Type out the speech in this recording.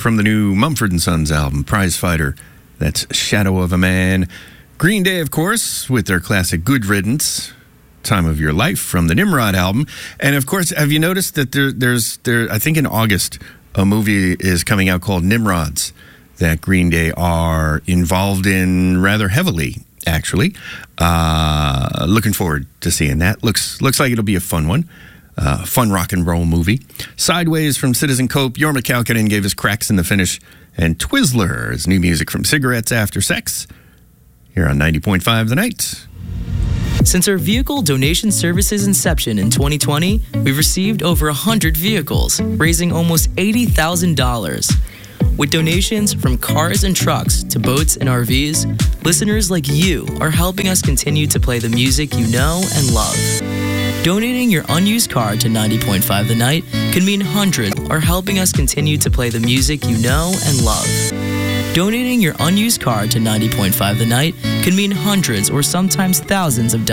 from the new Mumford & Sons album, Prize Fighter. That's Shadow of a Man. Green Day, of course, with their classic Good Riddance, Time of Your Life from the Nimrod album. And, of course, have you noticed that there's I think in August, a movie is coming out called Nimrods that Green Day are involved in rather heavily, actually. Looking forward to seeing that. Looks like it'll be a fun one. Fun rock and roll movie. Sideways from Citizen Cope. Jorma Kaukonen gave us Cracks in the Finish. And Twizzler is new music from Cigarettes After Sex. Here on 90.5 The Night. Since our vehicle donation service's inception in 2020, we've received over 100 vehicles, raising almost $80,000. With donations from cars and trucks to boats and RVs, listeners like you are helping us continue to play the music you know and love. Donating your unused car to 90.5 The Night can mean hundreds are helping us continue to play the music you know and love. Donating your unused car to 90.5 The Night can mean hundreds or sometimes thousands of dollars